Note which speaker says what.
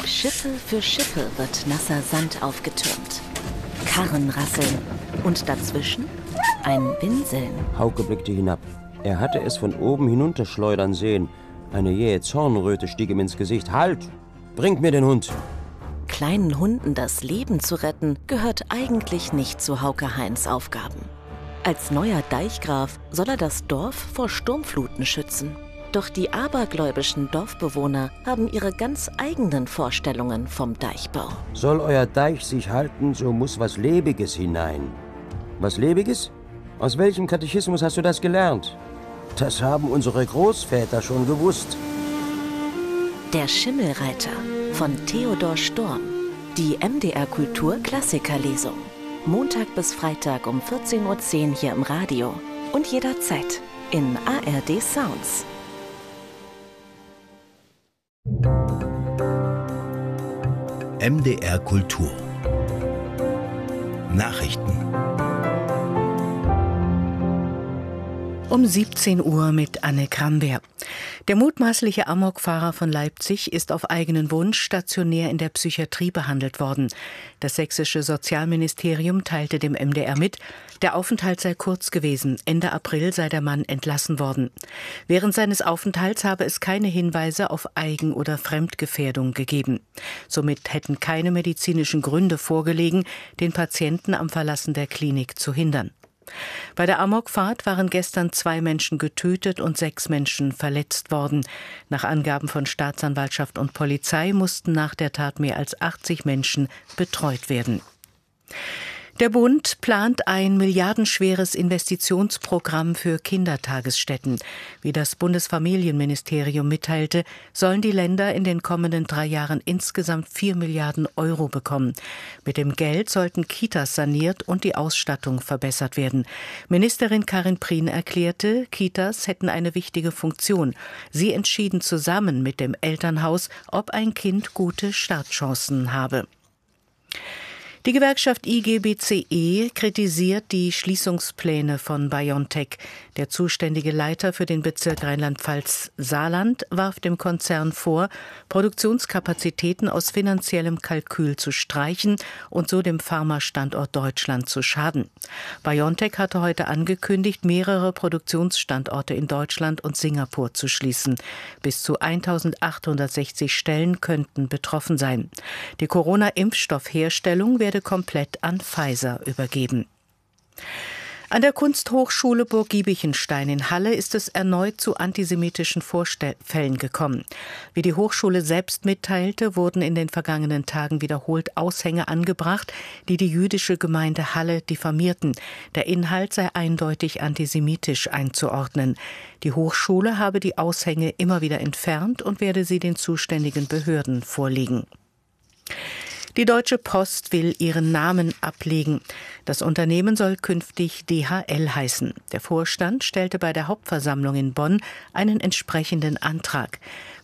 Speaker 1: Schippe für Schippe wird nasser Sand aufgetürmt. Karren rasseln und dazwischen ein Winseln.
Speaker 2: Hauke blickte hinab. Er hatte es von oben hinunterschleudern sehen. Eine jähe Zornröte stieg ihm ins Gesicht. »Halt! Bringt mir den Hund!«
Speaker 1: Kleinen Hunden das Leben zu retten, gehört eigentlich nicht zu Hauke Hains Aufgaben. Als neuer Deichgraf soll er das Dorf vor Sturmfluten schützen. Doch die abergläubischen Dorfbewohner haben ihre ganz eigenen Vorstellungen vom Deichbau.
Speaker 2: Soll euer Deich sich halten, so muss was Lebiges hinein. Was Lebiges? Aus welchem Katechismus hast du das gelernt? Das haben unsere Großväter schon gewusst.
Speaker 1: Der Schimmelreiter von Theodor Storm. Die MDR Kultur Klassikerlesung. Montag bis Freitag um 14:10 Uhr hier im Radio und jederzeit in ARD Sounds.
Speaker 3: MDR Kultur Nachrichten
Speaker 4: Um 17 Uhr mit Anne Kramberg. Der mutmaßliche Amokfahrer von Leipzig ist auf eigenen Wunsch stationär in der Psychiatrie behandelt worden. Das sächsische Sozialministerium teilte dem MDR mit, der Aufenthalt sei kurz gewesen. Ende April sei der Mann entlassen worden. Während seines Aufenthalts habe es keine Hinweise auf Eigen- oder Fremdgefährdung gegeben. Somit hätten keine medizinischen Gründe vorgelegen, den Patienten am Verlassen der Klinik zu hindern. Bei der Amokfahrt waren gestern 2 Menschen getötet und 6 Menschen verletzt worden. Nach Angaben von Staatsanwaltschaft und Polizei mussten nach der Tat mehr als 80 Menschen betreut werden. Der Bund plant ein milliardenschweres Investitionsprogramm für Kindertagesstätten. Wie das Bundesfamilienministerium mitteilte, sollen die Länder in den kommenden 3 Jahren insgesamt 4 Milliarden Euro bekommen. Mit dem Geld sollten Kitas saniert und die Ausstattung verbessert werden. Ministerin Karin Prien erklärte, Kitas hätten eine wichtige Funktion. Sie entschieden zusammen mit dem Elternhaus, ob ein Kind gute Startchancen habe. Die Gewerkschaft IG BCE kritisiert die Schließungspläne von BioNTech. Der zuständige Leiter für den Bezirk Rheinland-Pfalz-Saarland warf dem Konzern vor, Produktionskapazitäten aus finanziellem Kalkül zu streichen und so dem Pharmastandort Deutschland zu schaden. BioNTech hatte heute angekündigt, mehrere Produktionsstandorte in Deutschland und Singapur zu schließen. Bis zu 1860 Stellen könnten betroffen sein. Die Corona-Impfstoffherstellung werde komplett an Pfizer übergeben. An der Kunsthochschule Burg Giebichenstein in Halle ist es erneut zu antisemitischen Vorfällen gekommen. Wie die Hochschule selbst mitteilte, wurden in den vergangenen Tagen wiederholt Aushänge angebracht, die die jüdische Gemeinde Halle diffamierten. Der Inhalt sei eindeutig antisemitisch einzuordnen. Die Hochschule habe die Aushänge immer wieder entfernt und werde sie den zuständigen Behörden vorlegen. Die Deutsche Post will ihren Namen ablegen. Das Unternehmen soll künftig DHL heißen. Der Vorstand stellte bei der Hauptversammlung in Bonn einen entsprechenden Antrag.